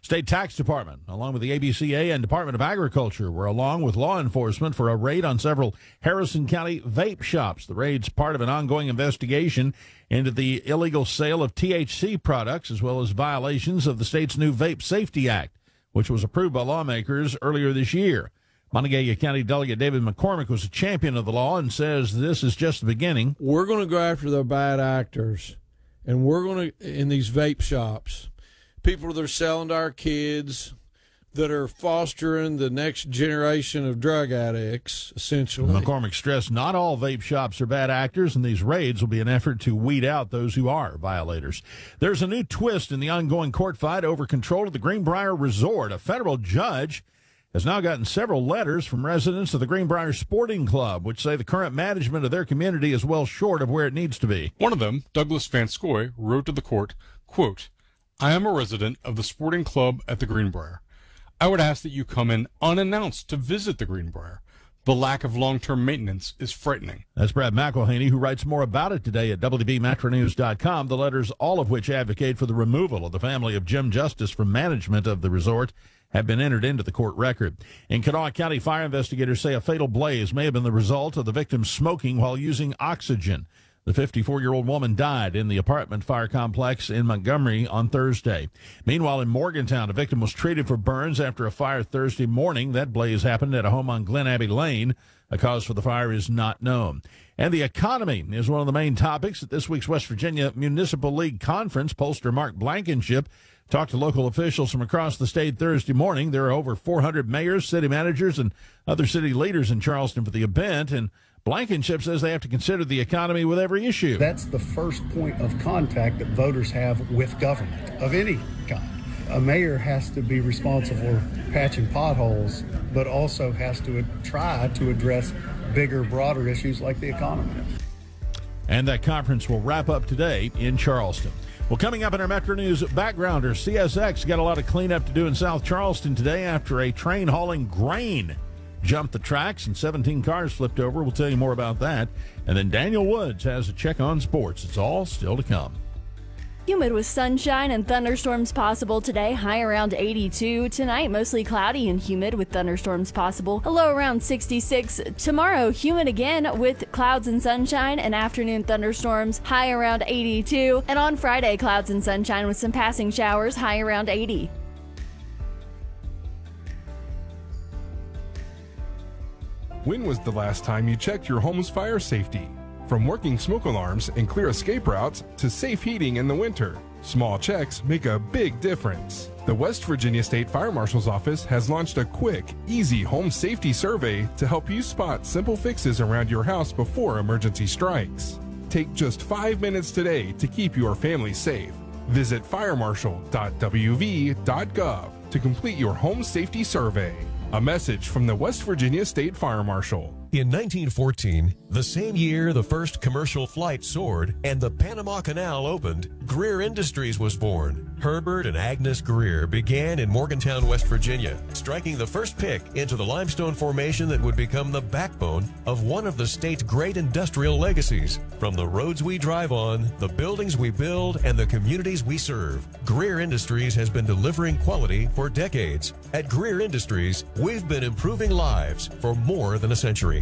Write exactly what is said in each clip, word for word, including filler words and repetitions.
State Tax Department, along with the A B C A and Department of Agriculture, were along with law enforcement for a raid on several Harrison County vape shops. The raid's part of an ongoing investigation into the illegal sale of T H C products, as well as violations of the state's new Vape Safety Act, which was approved by lawmakers earlier this year. Montague County Delegate David McCormick was a champion of the law and says this is just the beginning. We're going to go after the bad actors, and we're going to, in these vape shops, people that are selling to our kids, that are fostering the next generation of drug addicts, essentially. McCormick stressed not all vape shops are bad actors, and these raids will be an effort to weed out those who are violators. There's a new twist in the ongoing court fight over control of the Greenbrier Resort. A federal judge has now gotten several letters from residents of the Greenbrier Sporting Club, which say the current management of their community is well short of where it needs to be. One of them, Douglas Van Scoy, wrote to the court, quote, I am a resident of the Sporting Club at the Greenbrier. I would ask that you come in unannounced to visit the Greenbrier. The lack of long-term maintenance is frightening. That's Brad McElhaney, who writes more about it today at W B Metro News dot com. The letters, all of which advocate for the removal of the family of Jim Justice from management of the resort, have been entered into the court record. In Kanawha County, fire investigators say a fatal blaze may have been the result of the victim smoking while using oxygen. The fifty-four-year-old woman died in the apartment fire complex in Montgomery on Thursday. Meanwhile, in Morgantown, a victim was treated for burns after a fire Thursday morning. That blaze happened at a home on Glen Abbey Lane. A cause for the fire is not known. And the economy is one of the main topics at this week's West Virginia Municipal League Conference. Pollster Mark Blankenship talked to local officials from across the state Thursday morning. There are over four hundred mayors, city managers, and other city leaders in Charleston for the event, and Blankenship says they have to consider the economy with every issue. That's the first point of contact that voters have with government of any kind. A mayor has to be responsible for patching potholes, but also has to try to address bigger, broader issues like the economy. And that conference will wrap up today in Charleston. Well, coming up in our Metro News Backgrounder, C S X got a lot of cleanup to do in South Charleston today after a train hauling grain jumped the tracks and seventeen cars flipped over. We'll tell you more about that. And then Daniel Woods has a check on sports. It's all still to come. Humid with sunshine and thunderstorms possible today, high around eighty-two. Tonight, mostly cloudy and humid with thunderstorms possible, a low around sixty-six. Tomorrow, humid again with clouds and sunshine and afternoon thunderstorms, high around eighty-two. And on Friday, clouds and sunshine with some passing showers, high around eighty. When was the last time you checked your home's fire safety? From working smoke alarms and clear escape routes to safe heating in the winter, small checks make a big difference. The West Virginia State Fire Marshal's Office has launched a quick, easy home safety survey to help you spot simple fixes around your house before emergency strikes. Take just five minutes today to keep your family safe. Visit fire marshal dot w v dot gov to complete your home safety survey. A message from the West Virginia State Fire Marshal. In nineteen fourteen, the same year the first commercial flight soared and the Panama Canal opened, Greer Industries was born. Herbert and Agnes Greer began in Morgantown, West Virginia, striking the first pick into the limestone formation that would become the backbone of one of the state's great industrial legacies. From the roads we drive on, the buildings we build, and the communities we serve, Greer Industries has been delivering quality for decades. At Greer Industries, we've been improving lives for more than a century.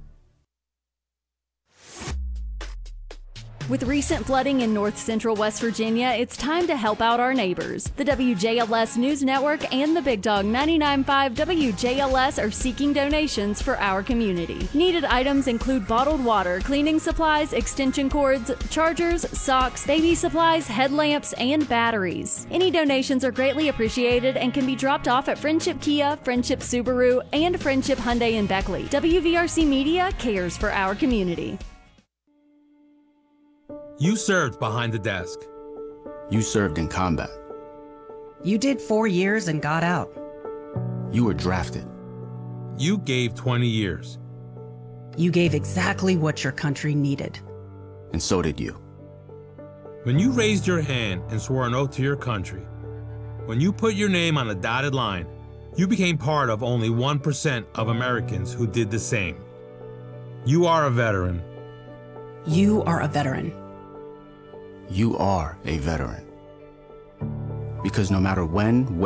With recent flooding in north central West Virginia, it's time to help out our neighbors. The W J L S News Network and the Big Dog ninety-nine point five W J L S are seeking donations for our community. Needed items include bottled water, cleaning supplies, extension cords, chargers, socks, baby supplies, headlamps, and batteries. Any donations are greatly appreciated and can be dropped off at Friendship Kia, Friendship Subaru, and Friendship Hyundai in Beckley. W V R C Media cares for our community. You served behind the desk. You served in combat. You did four years and got out. You were drafted. You gave twenty years. You gave exactly what your country needed. And so did you. When you raised your hand and swore an oath to your country, when you put your name on a dotted line, you became part of only one percent of Americans who did the same. You are a veteran. You are a veteran. You are a veteran. Because no matter when,